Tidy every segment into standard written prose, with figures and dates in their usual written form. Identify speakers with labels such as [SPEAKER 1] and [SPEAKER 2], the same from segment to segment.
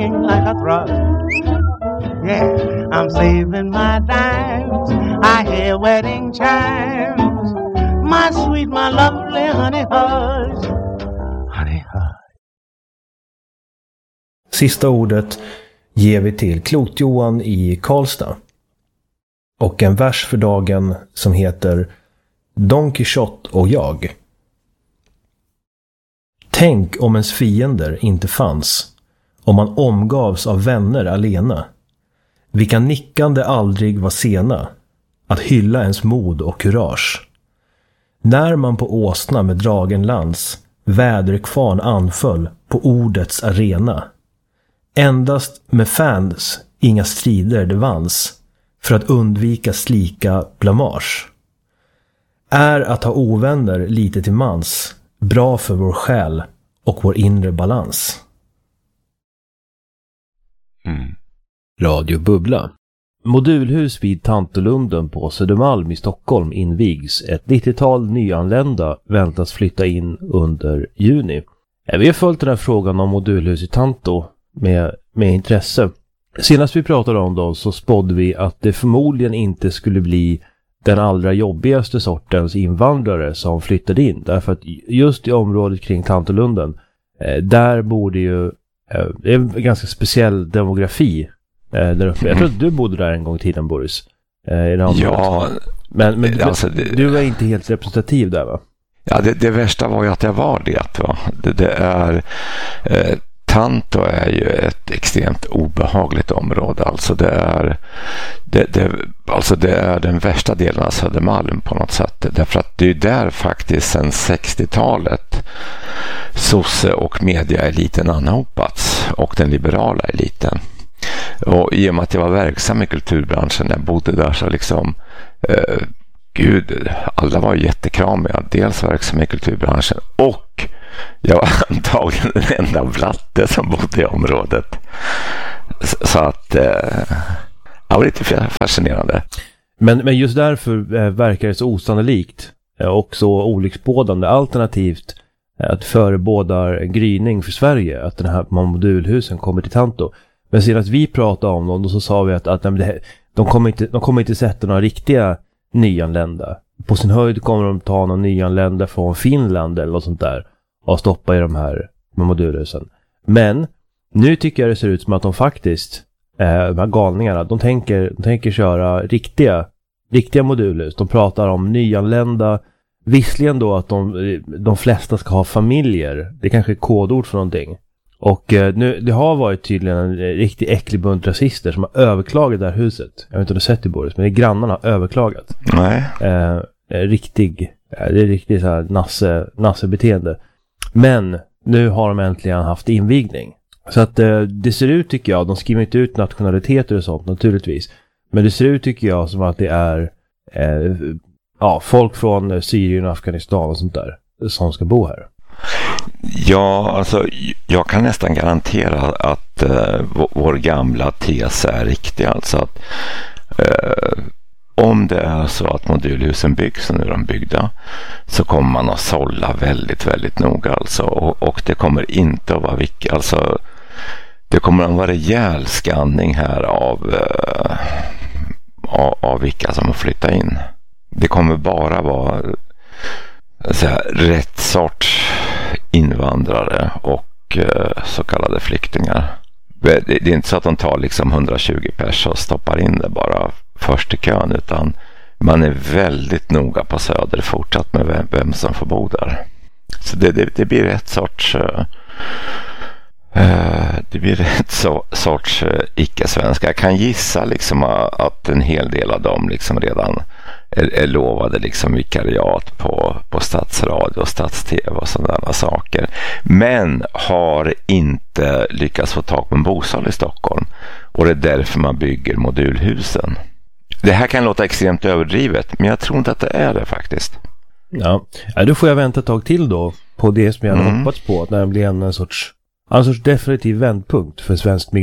[SPEAKER 1] singing like a thrush. Yeah, I'm saving my dimes. I hear wedding chimes. My sweet, my lovely honey hush. Honey hush.
[SPEAKER 2] Sista ordet ger vi till Klot-Johan i Karlstad. Och en vers för dagen som heter Don Quixote och jag. Tänk om ens fiender inte fanns, om man omgavs av vänner alena. Vilka nickande aldrig var sena att hylla ens mod och kurage. När man på åsna med dragen lans väderkvarn anföll på ordets arena. Endast med fans inga strider det vanns för att undvika slika blamage. Är att ha ovänner lite till mans bra för vår själ och vår inre balans. Radio Bubbla. Modulhus vid Tantolunden på Södermalm i Stockholm invigs. Ett 90-tal nyanlända väntas flytta in under juni. Vi har följt den här frågan om modulhus i Tanto med intresse. Senast vi pratade om dem så spådde vi att det förmodligen inte skulle bli den allra jobbigaste sortens invandrare som flyttade in. Därför att just i området kring Tantolunden, där bor det ju det är en ganska speciell demografi där uppe. Jag tror att du bodde där en gång i tiden, Boris.
[SPEAKER 3] Ja.
[SPEAKER 2] Men alltså, du var inte helt representativ där, va?
[SPEAKER 3] Ja, det värsta var ju att jag var det, va? Det är... Tanto är ju ett extremt obehagligt område. Alltså det är den värsta delen av Södermalm på något sätt. Därför att det är där faktiskt sedan 60-talet sosse- och mediaeliten anhopats och den liberala eliten. Och i och med att jag var verksam i kulturbranschen när jag bodde där så liksom alla var jättekramiga. Dels verksam i kulturbranschen och jag var antagligen den enda blatte som bodde i området. Så att det var lite fascinerande.
[SPEAKER 2] Men just därför verkar det så osannolikt och så olycksbådande, alternativt att förebådar en gryning för Sverige, att den här modulhusen kommer till Tanto. Men senast vi pratade om dem, då så sa vi att de kommer inte sätta några riktiga nyanlända. På sin höjd kommer de ta någon nyanlända från Finland eller något sånt där och stoppa i de här modulhusen. Men nu tycker jag det ser ut som att de faktiskt, de här galningarna, de tänker köra riktiga modulhus. De pratar om nyanlända, visserligen då att de flesta ska ha familjer. Det är kanske är kodord för någonting. Och nu, det har varit tydligen en riktigt äcklig bunt rasister som har överklagat det här huset. Jag vet inte om du har sett det, Boris, men grannarna har överklagat.
[SPEAKER 3] Nej.
[SPEAKER 2] Det är riktigt så här nasse-beteende. Men nu har de äntligen haft invigning. Så att det ser ut, tycker jag, de skriver inte ut nationaliteter och sånt naturligtvis. Men det ser ut, tycker jag, som att det är folk från Syrien och Afghanistan och sånt där som ska bo här.
[SPEAKER 3] Ja, alltså jag kan nästan garantera att vår gamla tes är riktig. Alltså att om det är så att modulhusen byggs och nu är de byggda, så kommer man att sålla väldigt, väldigt noga. Alltså, och det kommer inte att vara det kommer att vara rejäl skanning här av vilka som har flyttat in. Det kommer bara vara rätt sorts invandrare och så kallade flyktingar. Det är inte så att de tar liksom 120 pers och stoppar in det bara först i kön, utan man är väldigt noga på Söder fortsatt med vem som får bo där. Så det blir rätt sorts icke-svenska. Jag kan gissa liksom att en hel del av dem liksom redan är lovade liksom vikariat på stadsradio och stads-tv och sådana saker. Men har inte lyckats få tag på en bostad i Stockholm. Och det är därför man bygger modulhusen. Det här kan låta extremt överdrivet, men jag tror inte att det är det faktiskt.
[SPEAKER 2] Ja, då får jag vänta ett tag till då på det som jag hade hoppats på, nämligen en sorts definitiv vändpunkt för svensk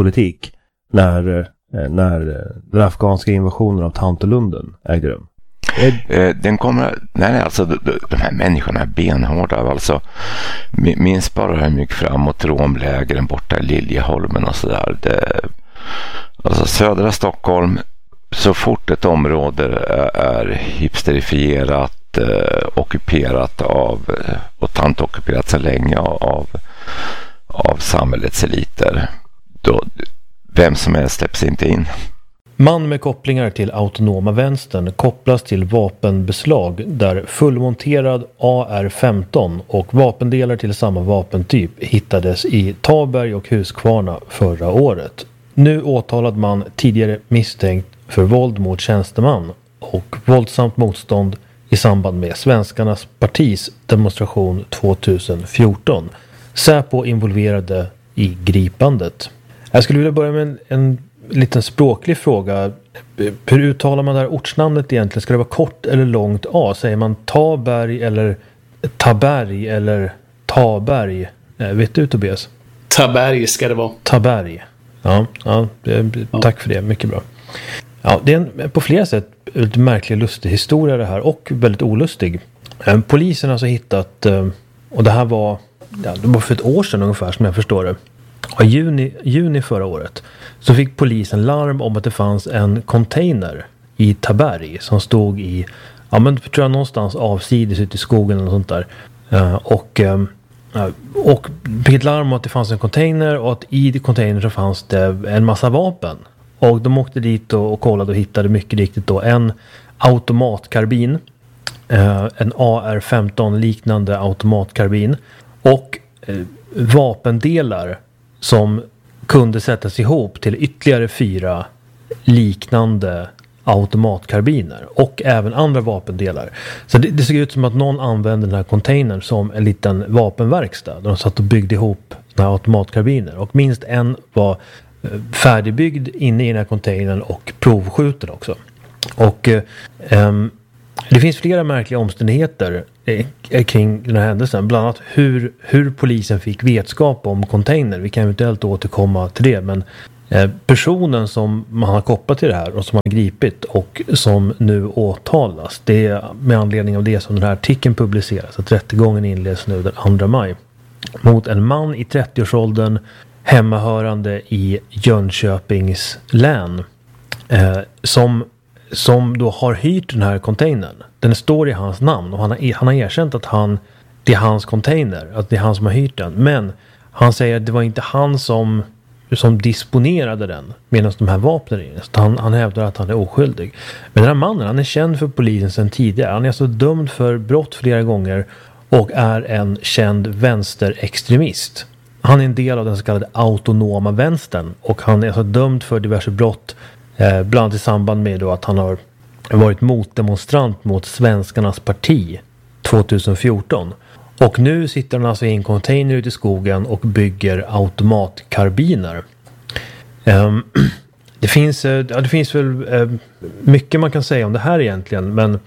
[SPEAKER 2] migrationspolitik när den afghanska invasionen av Tantolunden ägde rum.
[SPEAKER 3] Den kommer, nej, alltså de här människorna är benhårda. Alltså, minns bara hur mycket framåt romlägren borta i Liljeholmen och sådär. Alltså södra Stockholm, så fort ett område är hipsterifierat, ockuperat och tantockuperat så länge av samhällets eliter, då vem som helst släpps inte in.
[SPEAKER 2] Man med kopplingar till autonoma vänstern kopplas till vapenbeslag där fullmonterad AR-15 och vapendelar till samma vapentyp hittades i Taberg och Huskvarna förra året. Nu åtalad man tidigare misstänkt för våld mot tjänsteman och våldsamt motstånd i samband med Svenskarnas partis demonstration 2014. Säpo involverade i gripandet. Jag skulle vilja börja med en liten språklig fråga. Hur uttalar man det här ortsnamnet egentligen? Ska det vara kort eller långt A? Säger man Taberg eller Taberg eller Taberg? Vet du, Tobias?
[SPEAKER 4] Taberg ska det vara.
[SPEAKER 2] Taberg. Ja, tack för det. Mycket bra. Ja, det är på flera sätt en märklig lustig historia det här och väldigt olustig. Polisen har alltså hittat, och det här var för ett år sedan ungefär som jag förstår det. I juni förra året så fick polisen larm om att det fanns en container i Taberg som stod i, tror jag någonstans avsides ute i skogen eller sånt där. Och fick ett larm om att det fanns en container och att i containern så fanns det en massa vapen. Och de åkte dit och kollade och hittade mycket riktigt då en automatkarbin, en AR-15 liknande automatkarbin och vapendelar som kunde sättas ihop till ytterligare 4 liknande automatkarbiner och även andra vapendelar. Så det såg ut som att någon använde den här containern som en liten vapenverkstad där de satt och byggde ihop såna här automatkarbiner. Och minst en var färdigbyggd inne i den här containern och provskjuten också. Och det finns flera märkliga omständigheter kring den här händelsen. Bland annat hur polisen fick vetskap om containern. Vi kan eventuellt återkomma till det. Men personen som man har kopplat till det här och som har gripit och som nu åtalas. Det är med anledning av det som den här artikeln publiceras. Att rättegången inleds nu den 2 maj. Mot en man i 30-årsåldern hemmahörande i Jönköpings län. Som då har hyrt den här containern. Den står i hans namn och han har erkänt att det är hans container, att det är han som har hyrt den. Men han säger att det var inte han som disponerade den medan de här vapnen är. Så han hävdar att han är oskyldig. Men den här mannen, han är känd för polisen sedan tidigare. Han är alltså dömd för brott flera gånger och är en känd vänsterextremist. Han är en del av den så kallade autonoma vänstern och han är alltså dömd för diverse brott. Bland annat i samband med då att han har varit motdemonstrant mot Svenskarnas parti 2014. Och nu sitter han alltså i en container ute i skogen och bygger automatkarbiner. Det finns väl mycket man kan säga om det här egentligen. Men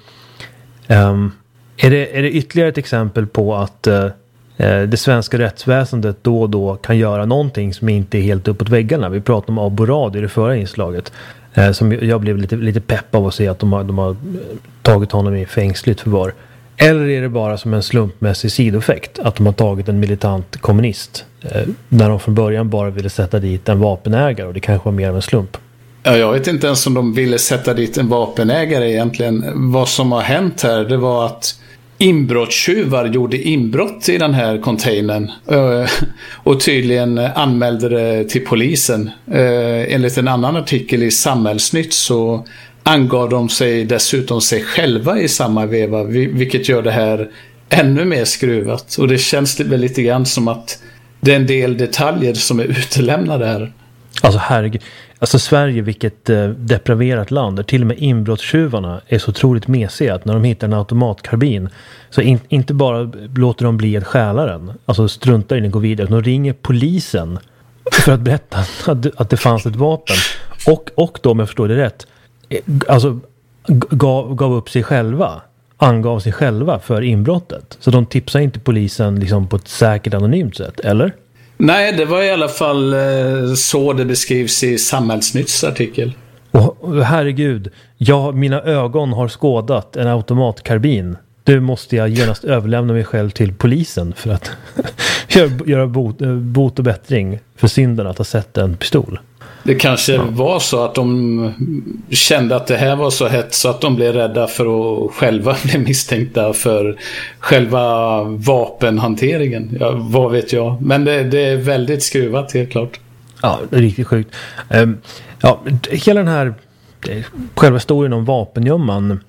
[SPEAKER 2] är det ytterligare ett exempel på att det svenska rättsväsendet då och då kan göra någonting som inte är helt uppåt väggarna. Vi pratade om Abu Rad i det förra inslaget. Som jag blev lite pepp av att se att de har tagit honom i fängsligt förvar. Eller är det bara som en slumpmässig sidoeffekt att de har tagit en militant kommunist när de från början bara ville sätta dit en vapenägare och det kanske var mer av en slump?
[SPEAKER 4] Ja, jag vet inte ens om de ville sätta dit en vapenägare egentligen. Vad som har hänt här, det var att inbrottstjuvar gjorde inbrott i den här containern och tydligen anmälde det till polisen. Enligt en annan artikel i Samhällsnytt så angav de sig dessutom sig själva i samma veva, vilket gör det här ännu mer skruvat. Och det känns väl lite grann som att det är en del detaljer som är utelämnade här.
[SPEAKER 2] Alltså herregud. Alltså Sverige, vilket depraverat land där till och med inbrottstjuvarna är så otroligt mesiga att när de hittar en automatkarbin så inte bara låter de bli att stjäla den, alltså struntar i den och går vidare, de ringer polisen för att berätta att det fanns ett vapen och då, om jag förstår det rätt, alltså gav upp sig själva, angav sig själva för inbrottet. Så de tipsar inte polisen liksom på ett säkert anonymt sätt, eller?
[SPEAKER 4] Nej, det var i alla fall så det beskrivs i Samhällsnytts artikel.
[SPEAKER 2] Och herregud, mina ögon har skådat en automatkarbin. Nu måste jag genast överlämna mig själv till polisen för att göra bot och bättring för synden att ha sett en pistol.
[SPEAKER 4] Det kanske var så att de kände att det här var så hett så att de blev rädda för att själva bli misstänkta för själva vapenhanteringen. Ja, vad vet jag. Men det är väldigt skruvat, helt klart.
[SPEAKER 2] Ja, det är riktigt sjukt. Hela den här själva historien om vapengömman,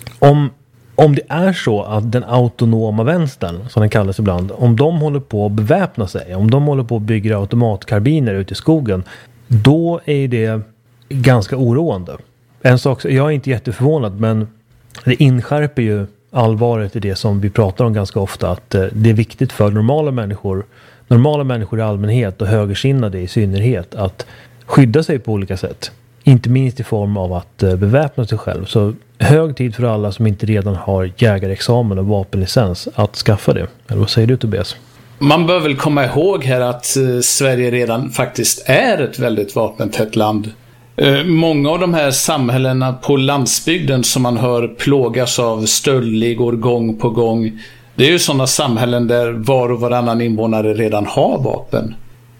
[SPEAKER 2] om det är så att den autonoma vänstern, som den kallas ibland, om de håller på att beväpna sig, om de håller på att bygga automatkarbiner ute i skogen, då är det ganska oroande. En sak, jag är inte jätteförvånad, men det inskärper ju allvaret i det som vi pratar om ganska ofta, att det är viktigt för normala människor i allmänhet och högersinnade i synnerhet att skydda sig på olika sätt. Inte minst i form av att beväpna sig själv. Så hög tid för alla som inte redan har jägarexamen och vapenlicens att skaffa det. Eller vad säger du, Tobias?
[SPEAKER 4] Man bör väl komma ihåg här att Sverige redan faktiskt är ett väldigt vapentätt land. Många av de här samhällena på landsbygden som man hör plågas av stöldligor gång på gång, det är ju sådana samhällen där var och varannan invånare redan har vapen.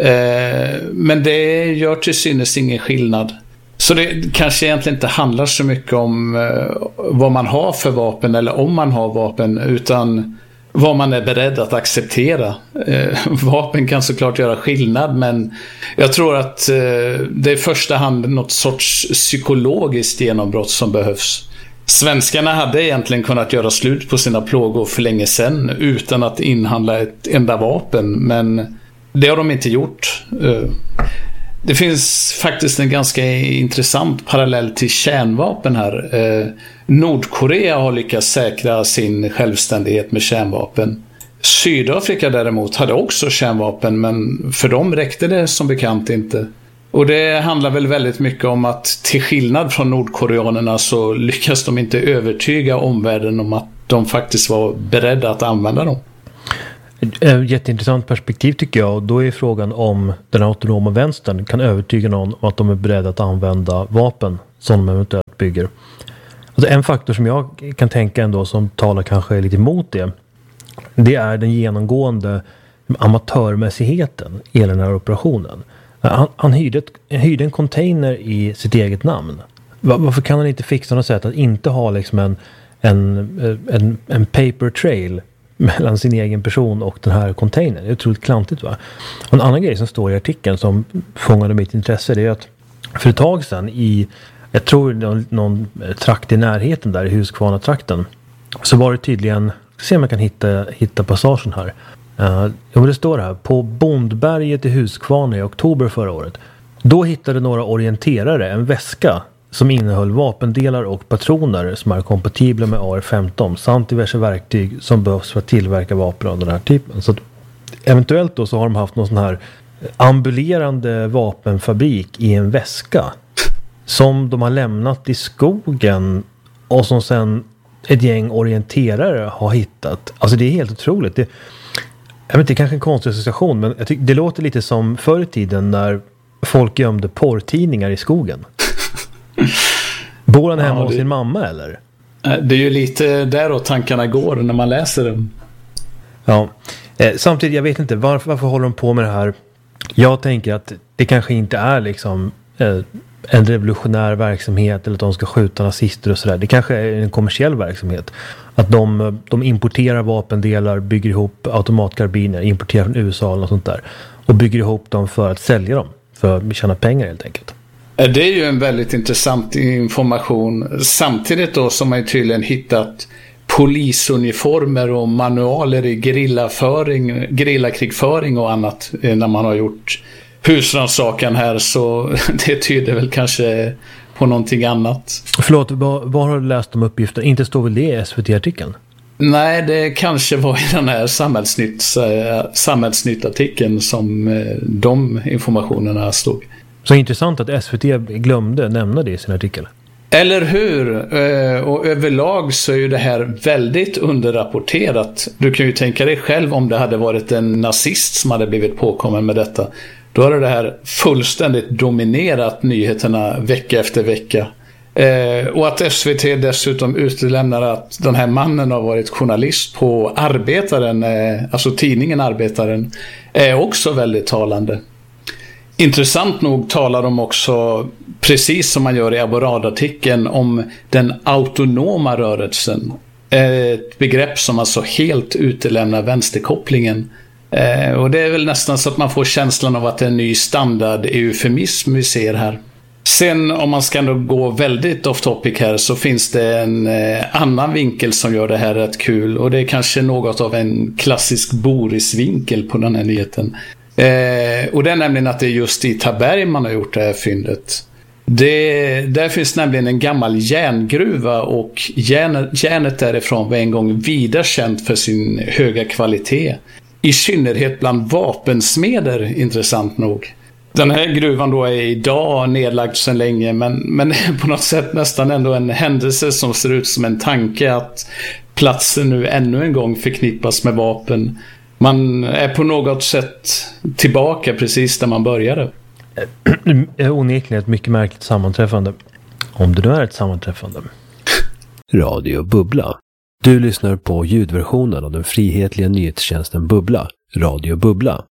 [SPEAKER 4] Men det gör till synes ingen skillnad. Så det kanske egentligen inte handlar så mycket om vad man har för vapen eller om man har vapen, utan vad man är beredd att acceptera. Vapen kan såklart göra skillnad, men jag tror att det är i första hand något sorts psykologiskt genombrott som behövs. Svenskarna hade egentligen kunnat göra slut på sina plågor för länge sedan utan att inhandla ett enda vapen, men det har de inte gjort. Det finns faktiskt en ganska intressant parallell till kärnvapen här. Nordkorea har lyckats säkra sin självständighet med kärnvapen. Sydafrika däremot hade också kärnvapen, men för dem räckte det som bekant inte. Och det handlar väl väldigt mycket om att till skillnad från nordkoreanerna så lyckas de inte övertyga omvärlden om att de faktiskt var beredda att använda dem.
[SPEAKER 2] Jätteintressant perspektiv tycker jag, och då är frågan om den autonoma vänstern kan övertyga någon om att de är beredda att använda vapen som de eventuellt bygger. Alltså en faktor som jag kan tänka ändå som talar kanske lite emot det är den genomgående amatörmässigheten i den här operationen. Han hyrde en container i sitt eget namn. Varför kan han inte fixa något sätt att inte ha liksom en paper trail mellan sin egen person och den här containern? Det är otroligt klantigt, va? Och en annan grej som står i artikeln som fångade mitt intresse, det är att för ett tag sedan jag tror någon trakt i närheten där i Huskvarna-trakten, så var det tydligen, se om jag kan hitta passagen här. Det står här: på Bondberget i Huskvarna i oktober förra året. Då hittade några orienterare en väska som innehöll vapendelar och patroner som är kompatibla med AR-15 samt diverse verktyg som behövs för att tillverka vapen av den här typen. Så att, eventuellt då så har de haft någon sån här ambulerande vapenfabrik i en väska som de har lämnat i skogen och som sen ett gäng orienterare har hittat. Alltså det är helt otroligt. Det är kanske en konstig association, men jag tycker det låter lite som förr i tiden när folk gömde porrtidningar i skogen. Bor han hemma hos sin mamma eller?
[SPEAKER 4] Det är ju lite däråt tankarna går när man läser dem.
[SPEAKER 2] Ja, samtidigt jag vet inte varför håller de på med det här. Jag tänker att det kanske inte är liksom en revolutionär verksamhet eller att de ska skjuta nazister och sådär. Det kanske är en kommersiell verksamhet. Att de importerar vapendelar, bygger ihop automatkarbiner, importerar från USA eller något sånt där. Och bygger ihop dem för att sälja dem. För att tjäna pengar helt enkelt.
[SPEAKER 4] Det är ju en väldigt intressant information. Samtidigt då som man tydligen hittat polisuniformer och manualer i gerillakrigföring och annat när man har gjort husrannsakan här, så det tyder väl kanske på någonting annat.
[SPEAKER 2] Förlåt, var har du läst de uppgifterna? Inte står väl det i SVT-artikeln?
[SPEAKER 4] Nej, det kanske var i den här samhällsnyttartikeln som de informationerna stod.
[SPEAKER 2] Så intressant att SVT glömde nämna det i sin artikel.
[SPEAKER 4] Eller hur? Och överlag så är ju det här väldigt underrapporterat. Du kan ju tänka dig själv om det hade varit en nazist som hade blivit påkommen med detta. Då har det här fullständigt dominerat nyheterna vecka efter vecka. Och att SVT dessutom utelämnar att den här mannen har varit journalist på Arbetaren, alltså tidningen Arbetaren, är också väldigt talande. Intressant nog talar de också, precis som man gör i Abu Rad-artikeln, om den autonoma rörelsen. Ett begrepp som alltså helt utelämnar vänsterkopplingen. Och det är väl nästan så att man får känslan av att det är en ny standard-eufemism vi ser här. Sen om man ska gå väldigt off topic här, så finns det en annan vinkel som gör det här rätt kul. Och det är kanske något av en klassisk Boris-vinkel på den här nyheten. Och det är nämligen att det är just i Taberg man har gjort det här fyndet. Där finns nämligen en gammal järngruva, och järnet därifrån var en gång vida känt för sin höga kvalitet. I synnerhet bland vapensmeder, intressant nog. Den här gruvan då är idag nedlagd sedan länge, men på något sätt nästan ändå en händelse som ser ut som en tanke att platsen nu ännu en gång förknippas med vapen. Man är på något sätt tillbaka precis där man började.
[SPEAKER 5] Det är onekligen ett mycket märkligt sammanträffande. Om det nu är ett sammanträffande.
[SPEAKER 6] Radio Bubbla. Du lyssnar på ljudversionen av den frihetliga nyhetstjänsten Bubbla. Radio Bubbla.